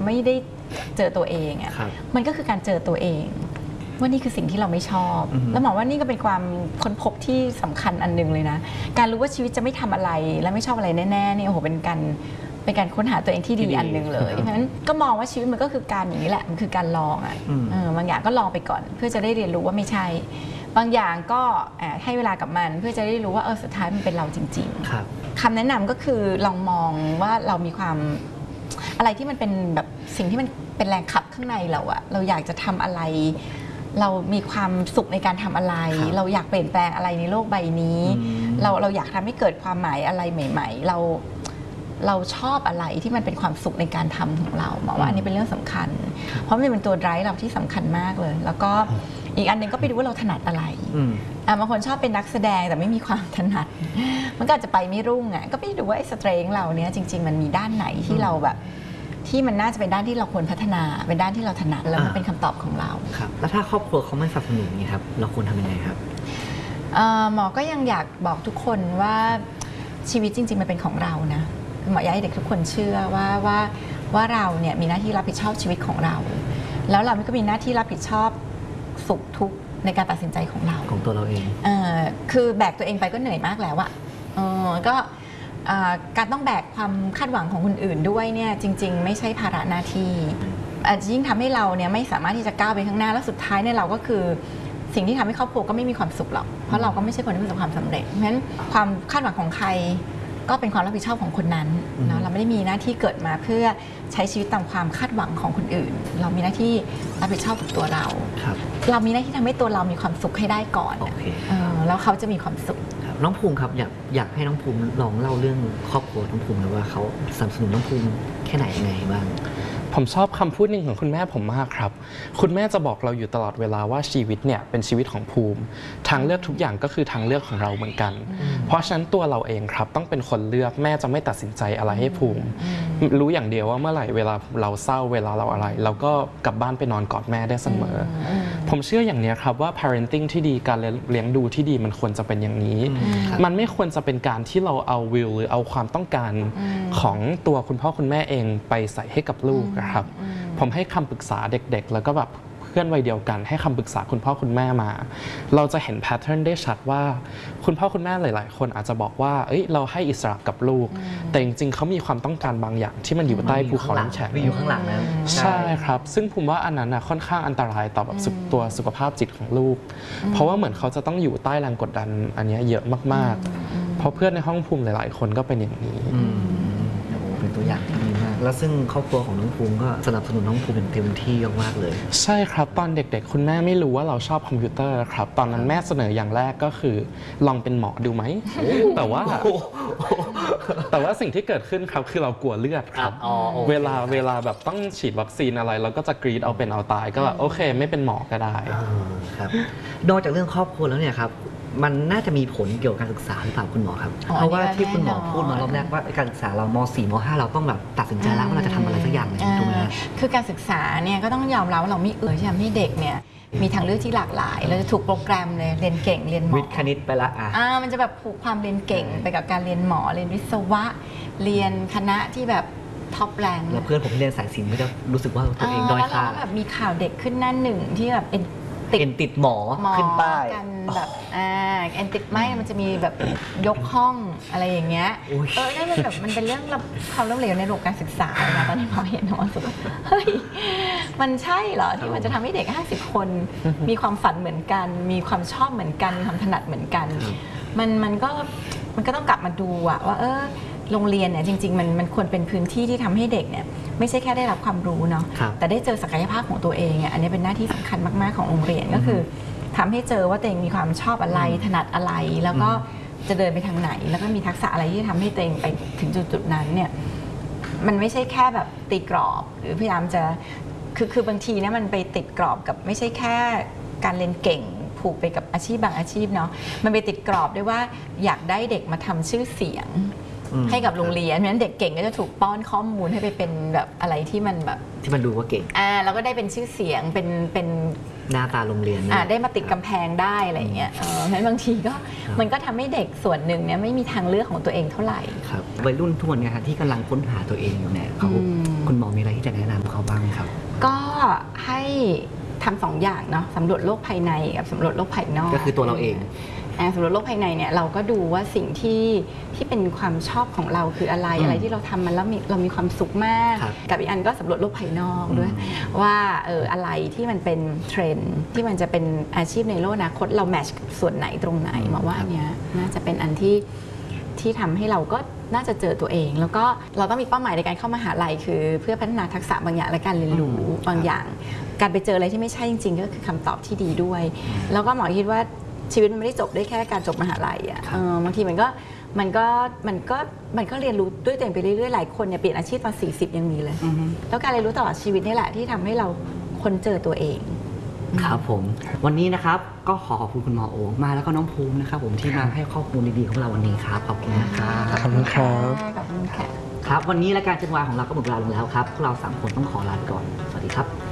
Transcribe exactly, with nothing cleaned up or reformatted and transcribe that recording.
ไม่ได้เจอตัวเองอ่ะมันก็คือการเจอตัวเองว่านี่คือสิ่งที่เราไม่ชอบแล้วหมอว่านี่ก็เป็นความค้นพบที่สำคัญอันนึงเลยนะการรู้ว่าชีวิตจะไม่ทำอะไรและไม่ชอบอะไรแน่ๆเนี่ยโอ้โหเป็นการเป็นการค้นหาตัวเองที่ดีอันนึงเลยเพราะฉะนั้นก็มองว่าชีวิตมันก็คือการอย่างนี้แหละมันคือการลองอ่ะบางอย่างก็ลองไปก่อนเพื่อจะได้เรียนรู้ว่าไม่ใช่บางอย่างก็ให้เวลากับมันเพื่อจะได้รู้ว่าเออสุดท้ายมันเป็นเราจริงๆคำแนะนำก็คือลองมองว่าเรามีความอะไรที่มันเป็นแบบสิ่งที่มันเป็นแรงขับข้างในเราอะเราอยากจะทำอะไรเรามีความสุขในการทำอะไรเราอยากเปลี่ยนแปลงอะไรในโลกใบนี้เราเราอยากทำให้เกิดความหมายอะไรใหม่ๆเราเราชอบอะไรที่มันเป็นความสุขในการทำของเราหมายว่าอันนี้เป็นเรื่องสำคัญเพราะมันเป็นตัวไดรฟ์เราที่สำคัญมากเลยแล้วก็อีกอันหนึ่งก็ไปดูว่าเราถนัดอะไรบางคนชอบเป็นนักแสดงแต่ไม่มีความถนัดมันก็อาจจะไปไม่รุ่งอ่ะก็ไปดูว่าไอ้สเตรนท์เราเนี้ยจริงๆมันมีด้านไหนที่เราแบบที่มันน่าจะเป็นด้านที่เราควรพัฒนาเป็นด้านที่เราถนัดแล้วมันเป็นคำตอบของเราครับแล้วถ้าครอบครัวเขาไม่สนับสนุนนี่ครับเราควรทำยังไงครับหมอก็ยังอยากบอกทุกคนว่าชีวิตจริงๆมันเป็นของเรานะหมออยากให้เด็กทุกคนเชื่อว่าว่าว่าเราเนี่ยมีหน้าที่รับผิดชอบชีวิตของเราแล้วเราก็มีหน้าที่รับผิดชอบสุขทุกข์ในการตัดสินใจของเราของตัวเราเองเออคือแบกตัวเองไปก็เหนื่อยมากแล้วอะเออก็การต้องแบกความคาดหวังของคนอื่นด้วยเนี่ยจริงๆไม่ใช่ภาระหน้าที่อาจจะยิ่งทำให้เราเนี่ยไม่สามารถที่จะก้าวไปข้างหน้าแล้วสุดท้ายเนี่ยเราก็คือสิ่งที่ทำให้ครอบครัวก็ไม่มีความสุขหรอกเพราะเราก็ไม่ใช่คนที่ประสบความสำเร็จเพราะฉะนั้นความคาดหวังของใครก็เป็นความรับผิดชอบของคนนั้นเนาะเราไม่ได้มีหน้าที่เกิดมาเพื่อใช้ชีวิตตามความคาดหวังของคนอื่นเรามีหน้าที่รับผิดชอบกับตัวเราเรามีหน้าที่ทำให้ตัวเรามีความสุขให้ได้ก่อนแล้วเขาจะมีความสุขน้องภูมิครับอยากอยากให้น้องภูมิลองเล่าเรื่องครอบครัวน้องภูมินะว่าเขาสนับสนุนน้องภูมิแค่ไหนยังไงบ้างผมชอบคำพูดหนึ่งของคุณแม่ผมมากครับคุณแม่จะบอกเราอยู่ตลอดเวลาว่าชีวิตเนี่ยเป็นชีวิตของภูมิทางเลือกทุกอย่างก็คือทางเลือกของเราเหมือนกันเพราะฉะนั้นตัวเราเองครับต้องเป็นคนเลือกแม่จะไม่ตัดสินใจอะไรให้ภูมิรู้อย่างเดียวว่าเมื่อไหร่เวลาเราเศร้าเวลาเราอะไรเราก็กลับบ้านไปนอนกอดแม่ได้เสมอผมเชื่ออย่างนี้ครับว่า parenting ที่ดีการเลี้ยงดูที่ดีมันควรจะเป็นอย่างนี้มันไม่ควรจะเป็นการที่เราเอาวิวหรือเอาความต้องการของตัวคุณพ่อคุณแม่เองไปใส่ให้กับลูกครับผมให้คำปรึกษาเด็กๆแล้วก็แบบเพื่อนวัยเดียวกันให้คำปรึกษาคุณพ่อคุณแม่มาเราจะเห็นแพทเทิร์นได้ชัดว่าคุณพ่อคุณแม่หลายๆคนอาจจะบอกว่าเอ้ยเราให้อิสระกับลูกแต่จริงๆเขามีความต้องการบางอย่างที่มันอยู่ใต้ภูเขาน้ำแข็งอยู่ข้างหลังนะใช่ครับซึ่งผมว่าอันนั้นค่อนข้างอันตรายต่อแบบตัวสุขภาพจิตของลูกเพราะว่าเหมือนเขาจะต้องอยู่ใต้แรงกดดันอันนี้เยอะมากๆเพราะเพื่อนในห้องภูมิหลายๆคนก็เป็นอย่างนี้เป็นตัวอย่างที่ดีมากแล้วซึ่งครอบครัวของน้องภูมิก็สนับสนุนน้องภูมิเป็นเต็มที่มากเลยใช่ครับตอนเด็กๆคุณแม่ไม่รู้ว่าเราชอบคอมพิวเตอร์ครับตอนนั้นแม่เสนออย่างแรกก็คือลองเป็นหมอดูไหมแต่ว่าแต่ว่าสิ่งที่เกิดขึ้นครับคือเรากลัวเลือดครับเวลาเวลาแบบต้องฉีดวัคซีนอะไรเราก็จะกรีดเอาเป็นเอาตายก็แบบโอเคไม่เป็นหมอก็ได้ครับนอกจากเรื่องครอบครัวแล้วเนี่ยครับมันน่าจะมีผลเกี่ยวกับการศึกษาหรือเปล่าคุณหมอครับเพราะว่าที่คุณหมอพูดมารอบแรกว่าการศึกษาเราม สี่ ม ห้าเราต้องแบบตัดสินใจแล้วว่าเราจะทำอะไรสักอย่างนึงถูกไหมคือการศึกษาเนี่ยก็ต้องยอมรับว่าเราไม่เอื้อที่ทำให้เด็กเนี่ยมีทางเลือกที่หลากหลายเราจะถูกโปรแกรมเลยเรียนเก่งเรียนหมอวิทย์คณิตไปละอ่ามันจะแบบผูกความเรียนเก่งไปกับการเรียนหมอเรียนวิศวะเรียนคณะที่แบบท็อปแรงแล้วเพื่อนผมที่เรียนสายศิลป์ก็จะรู้สึกว่าตัวเองด้อยค่าแล้วแบบมีข่าวเด็กขึ้นหน้าหนึ่งที่แบบเป็นเอ็นติดหมอขึ้นป้ายกันแบบอ่าเอ็นติดไม่มันจะมีแบบยกห้องอะไรอย่างเงี้ยเออนั่นมันแบบมันเป็นเรื่องความล้มเหลวในระบบการศึกษานะตอนนี้พอเห็นว่าสุดเฮ้ยมันใช่เหรอที่มันจะทำให้เด็กห้าสิบคนมีความฝันเหมือนกันมีความชอบเหมือนกันมีความถนัดเหมือนกันมันมันก็มันก็ต้องกลับมาดูอะว่าเออโรงเรียนเนี่ยจริงๆมันมันควรเป็นพื้นที่ที่ทำให้เด็กเนี่ยไม่ใช่แค่ได้รับความรู้เนาะแต่ได้เจอศักยภาพของตัวเองอ่ะอันนี้เป็นหน้าที่สำคัญมากๆของโรงเรียนก็คือทำให้เจอว่าตัวเองมีความชอบอะไรถนัดอะไรแล้วก็จะเดินไปทางไหนแล้วก็มีทักษะอะไรที่ทำให้ตัวเองไปถึงจุดๆนั้นเนี่ยมันไม่ใช่แค่แบบตีกรอบหรือพยายามจะคือคือบางทีเนี่ยมันไปติดกรอบกับไม่ใช่แค่การเรียนเก่งผูกไปกับอาชีพบางอาชีพเนาะมันไปติดกรอบด้วยว่าอยากได้เด็กมาทำชื่อเสียงให้กับโรงเรียนเพราะฉะนั้นเด็กเก่งก็จะถูกป้อนข้อมูลให้ไปเป็นแบบอะไรที่มันแบบที่มันดูว่าเก่งอ่าแล้วก็ได้เป็นชื่อเสียงเป็นเป็นหน้าตาโรงเรียนอ่าได้มาติดกำแพงได้อะไรอย่างเงี้ยเออเพราะฉะนั้นบางทีก็มันก็ทำให้เด็กส่วนหนึ่งเนี่ยไม่มีทางเลือกของตัวเองเท่าไหร่ครับวัยรุ่นทุกคนไงครับที่กำลังค้นหาตัวเองอยู่เนี่ยเขาคุณหมอมีอะไรที่จะแนะนพวกเขาบ้างไหมครับก็ให้ทำสองอย่างเนาะสำรวจโลกภายในกับสำรวจโลกภายนอกก็คือตัวเราเองสำรวจโลกภายในเนี่ยเราก็ดูว่าสิ่งที่ที่เป็นความชอบของเราคืออะไรอะไรที่เราทำมันแล้วเรามีความสุขมากกับอีกอันก็สำรวจโลกภายนอกด้วยว่าเอออะไรที่มันเป็นเทรนด์ที่มันจะเป็นอาชีพในโลกอนาคตเราแมทช์ส่วนไหนตรงไหนมาว่าอันเนี้ยน่าจะเป็นอันที่ที่ทำให้เราก็น่าจะเจอตัวเองแล้วก็เราต้องมีเป้าหมายในการเข้ามหาลัยคือเพื่อพัฒนาทักษะบางอย่างและการเรียนรู้บางอย่างการไปเจออะไรที่ไม่ใช่จริงๆก็คือคำตอบที่ดีด้วยแล้วก็หมอคิดว่าชีวิตมันไม่ได้จบได้แค่การจบมหาลัยอ่ะบางทีมันก็มันก็มันก็มันก็เรียนรู้ด้วยตัวเองไปเรื่อยๆหลายคนเนี่ยเปลี่ยนอาชีพตอนสี่สิบยังมีเลยแล้วการเรียนรู้ตลอดชีวิตนี่แหละที่ทำให้เราค้นเจอตัวเองครับผมวันนี้นะครับก็ขอขอบคุณคุณหมอโอมาแล้วก็น้องภูมินะครับผมที่มาให้ข้อมูลดีๆของเราวันนี้ครับขอบคุณนะครับขอบคุณครับขอบคุณค่ะครับวันนี้รายการเจนวายของเราก็หมดเวลาลงแล้วครับพวกเราสามคนต้องขอลาไปก่อนสวัสดีครับ